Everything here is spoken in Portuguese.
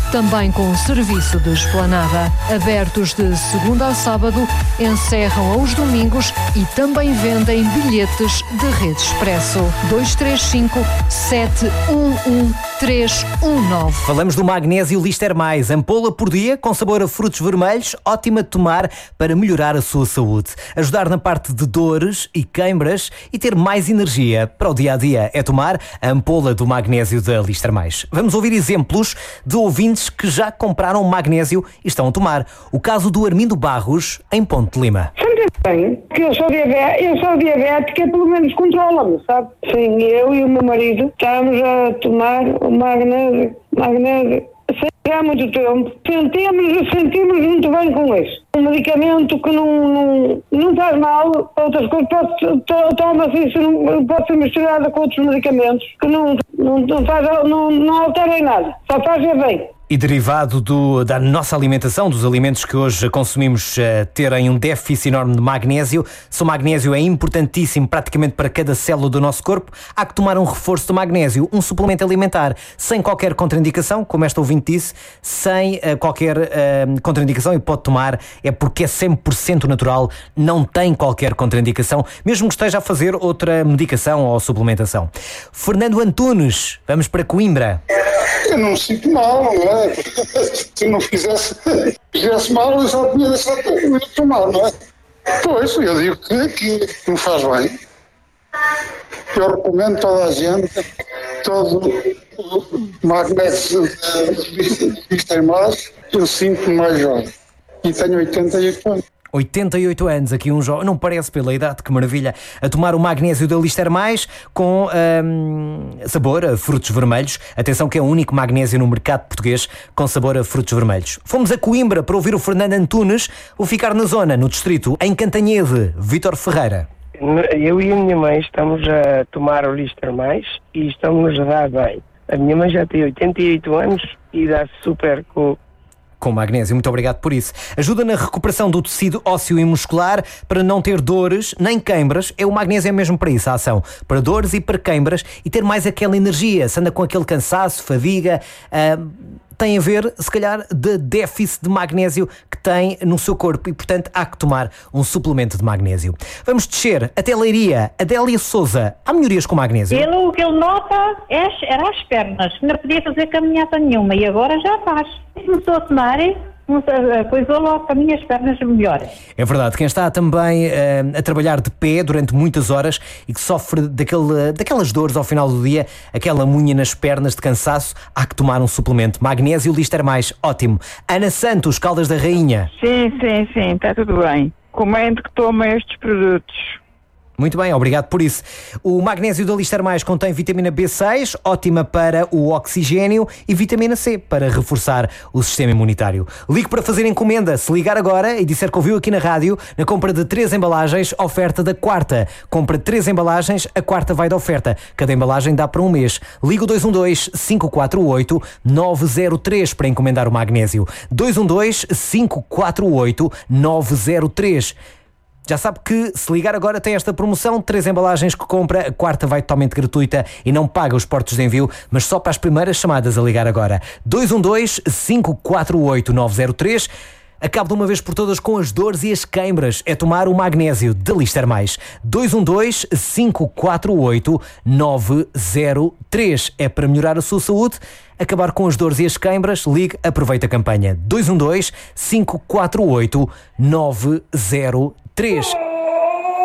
também com serviço de esplanada. Abertos de segunda a sábado, encerram aos domingos e também vendem bilhetes de rede expresso. 235 711 319. Falamos do magnésio Lister Mais, ampola por dia com sabor a frutos vermelhos, ótima de tomar para melhorar a sua saúde, ajudar na parte de dores e queimbras e ter mais energia para o dia-a-dia. É tomar a ampola do magnésio da Lister Mais. Vamos ouvir exemplos de ouvintes que já compraram magnésio e estão a tomar. O caso do Armindo Barros, em Ponte de Lima. Bem, que eu sou diabética, pelo menos controla-me, sabe? Sim, eu e o meu marido estamos a tomar o magnésio há muito tempo. Sentimos muito bem com isso. Um medicamento que não faz mal para outras coisas, toma-se isso, não pode ser misturado com outros medicamentos que não alterem nada, só fazem bem. E derivado da nossa alimentação, dos alimentos que hoje consumimos terem um déficit enorme de magnésio, se o magnésio é importantíssimo praticamente para cada célula do nosso corpo, há que tomar um reforço de magnésio, um suplemento alimentar, sem qualquer contraindicação, como esta ouvinte disse, sem qualquer contraindicação, e pode tomar, é porque é 100% natural, não tem qualquer contraindicação, mesmo que esteja a fazer outra medicação ou suplementação. Fernando Antunes, vamos para Coimbra. Eu não me sinto mal, não é? Se não fizesse mal, eu só tinha deixado de tomar, não é? Pois, eu digo que me faz bem. Eu recomendo toda a gente, todo o magnésio de Lister Mais, eu sinto mais jovem. E tenho 88 anos. 88 anos, aqui um jovem, não parece pela idade, que maravilha, a tomar o magnésio da Lister Mais com sabor a frutos vermelhos. Atenção que é o único magnésio no mercado português com sabor a frutos vermelhos. Fomos a Coimbra para ouvir o Fernando Antunes, vou ficar na zona, no distrito, em Cantanhede. Vítor Ferreira. Eu e a minha mãe estamos a tomar o Lister Mais e estamos a dar bem. A minha mãe já tem 88 anos e dá super com magnésio, muito obrigado por isso. Ajuda na recuperação do tecido ósseo e muscular para não ter dores nem queimbras. O magnésio é mesmo para isso, a ação. Para dores e para queimbras e ter mais aquela energia. Se anda com aquele cansaço, fadiga, tem a ver, se calhar, de déficit de magnésio que tem no seu corpo e, portanto, há que tomar um suplemento de magnésio. Vamos descer até Leiria. Adélia Souza, há melhorias com magnésio? O que ele nota era as pernas, que não podia fazer caminhada nenhuma e agora já faz. Começou a tomar, coisou logo para as minhas pernas melhorem. É verdade, quem está também a trabalhar de pé durante muitas horas e que sofre daquelas dores ao final do dia, aquela munha nas pernas de cansaço, há que tomar um suplemento. Magnésio Lister Mais, ótimo. Ana Santos, Caldas da Rainha. Sim, está tudo bem. Comendo que toma estes produtos. Muito bem, obrigado por isso. O magnésio da Lister Mais contém vitamina B6, ótima para o oxigênio, e vitamina C, para reforçar o sistema imunitário. Ligue para fazer encomenda. Se ligar agora e disser que ouviu aqui na rádio, na compra de 3 embalagens, oferta da quarta. Compra 3 embalagens, a quarta vai da oferta. Cada embalagem dá para um mês. Liga o 212-548-903 para encomendar o magnésio. 212-548-903. Já sabe que, se ligar agora, tem esta promoção, 3 embalagens que compra, a quarta vai totalmente gratuita e não paga os portos de envio, mas só para as primeiras chamadas a ligar agora. 212-548-903. Acabe de uma vez por todas com as dores e as queimbras. É tomar o magnésio de Lister Mais. 212-548-903. É para melhorar a sua saúde, acabar com as dores e as queimbras. Ligue, aproveita a campanha. 212-548-903.